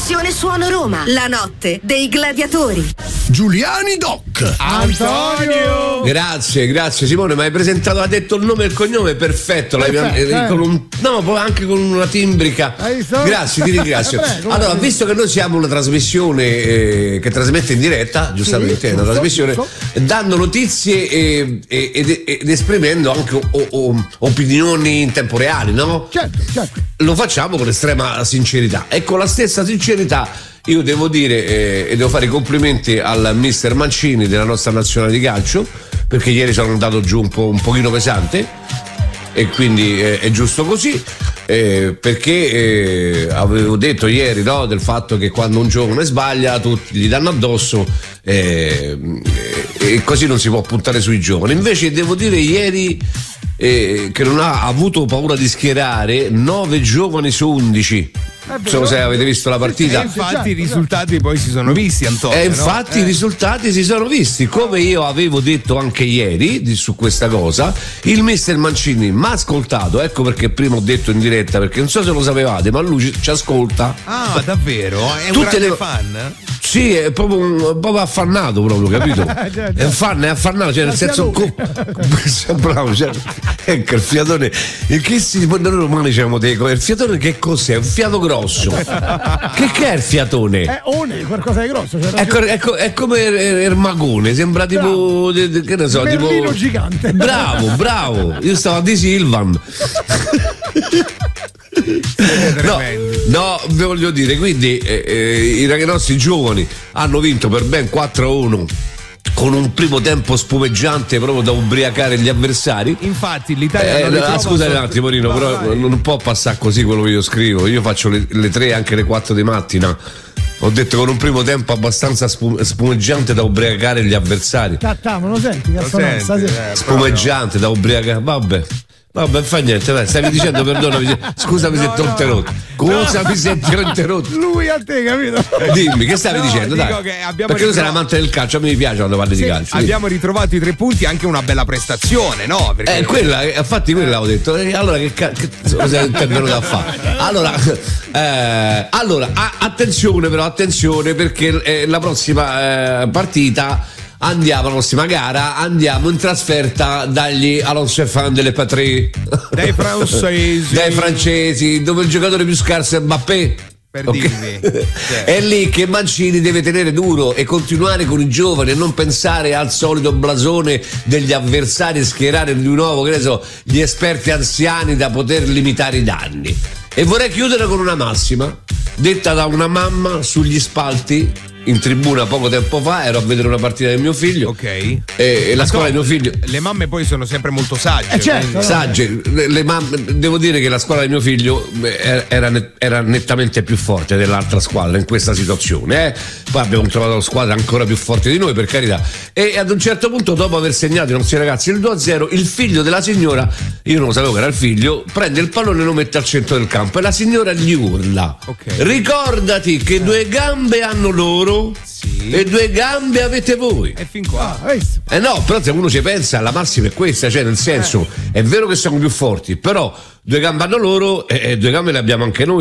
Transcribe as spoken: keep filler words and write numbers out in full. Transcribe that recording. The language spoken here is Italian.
trasmissione Suono Roma, la notte dei gladiatori. Giuliani Doc. Antonio. Grazie, grazie Simone, mi hai presentato, ha detto il nome e il cognome, perfetto, l'hai, Perfetto, eh, con un, no, poi anche con una timbrica. Grazie, ti ringrazio. Prego, allora, prego. visto che noi siamo una trasmissione eh, che trasmette in diretta, giustamente, Sì, è una giusto, trasmissione giusto. dando notizie e, e, ed, ed esprimendo anche o, o, opinioni in tempo reale, no? Certo, certo. Lo facciamo con estrema sincerità e con la stessa sincerità io devo dire eh, e devo fare i complimenti al mister Mancini della nostra nazionale di calcio, perché ieri sono andato giù un po' un pochino pesante e quindi eh, è giusto così, eh, perché eh, avevo detto ieri, no, del fatto che quando un giovane sbaglia tutti gli danno addosso eh, e così non si può puntare sui giovani. Invece devo dire ieri eh, che non ha avuto paura di schierare nove giovani su undici. Non so se avete visto la partita. E infatti i risultati poi si sono visti, Antonio. E infatti no? i risultati si sono visti, come io avevo detto anche ieri di, su questa cosa. Il mister Mancini mi ha ascoltato, ecco perché prima ho detto in diretta, perché non so se lo sapevate, ma lui ci, ci ascolta. Ah, davvero? È un Tutte grande le- fan? Sì, è proprio, un, proprio affannato proprio, capito? È un fan, è affannato, cioè nel senso co- bravo, cioè, ecco il fiatone. E che si noi romani diciamo teco, il fiatone che cos'è? Un fiato grosso. che, che è il fiatone? Eh, È one, qualcosa di grosso. Cioè Ecco, ecco, è come il, il magone, sembra tipo de- de- che ne so, tipo Berlino gigante. Bravo, bravo. Io stavo a di Silvan. No, no, vi voglio dire, quindi eh, eh, i ragazzi nostri giovani hanno vinto per ben quattro a uno con un primo tempo spumeggiante proprio da ubriacare gli avversari. Infatti l'Italia Eh, non no, ritrova scusate un sotto- attimo Rino, Vai, però vai. non può passare così quello che io scrivo. Io faccio le, le tre anche le quattro di mattina. Ho detto con un primo tempo abbastanza spum- spumeggiante da ubriacare gli avversari. Cattamo, lo senti? Lo Cazzonazza, senti, sì. eh, Spumeggiante da ubriacare. Vabbè. Vabbè, fa niente, dai, stavi dicendo perdonami, scusami se ti ho interrotto. Scusami se ti ho interrotto. Lui a te, capito? Dimmi, che stavi No, dicendo? dico Dai. che abbiamo Perché tu sei ritrovato- amante del calcio, a me mi piace quando parli di calcio. Abbiamo ritrovato i tre punti, anche una bella prestazione, no? Perché Eh, quella, eh, infatti quella ho detto. Eh, allora che, ca- che cosa è venuto a fare? Allora, eh, allora a- attenzione però, attenzione perché eh, la prossima eh, partita andiamo, la prossima gara andiamo in trasferta dagli Alonso e Fan delle Patrie. Dai francesi. Dai francesi, dove il giocatore più scarso è Mbappé. Per Ok? dirvi. Cioè. È lì che Mancini deve tenere duro e continuare con i giovani e non pensare al solito blasone degli avversari e schierare di nuovo, che ne so, gli esperti anziani da poter limitare i danni. E vorrei chiudere con una massima detta da una mamma sugli spalti in tribuna poco tempo fa. Ero a vedere una partita del mio figlio. Ok. E, e la scuola di mio figlio. Le mamme poi sono sempre molto sagge. Eh, certo. quindi- Sagge, le, le mamme, devo dire che la squadra di mio figlio eh, era, era nettamente più forte dell'altra squadra in questa situazione. Eh. Poi abbiamo trovato squadre ancora più forti di noi, per carità. E ad un certo punto, dopo aver segnato i nostri ragazzi il due a zero, il figlio della signora, io non lo sapevo che era il figlio, prende il pallone e lo mette al centro del campo e la signora gli urla: Ok. ricordati che due gambe hanno loro Sì. e due gambe avete voi. E fin qua. Ah, hai visto? Eh no, però se uno ci pensa, la massima è questa, cioè nel senso, è vero che siamo più forti, però due gambe hanno loro e, e due gambe le abbiamo anche noi.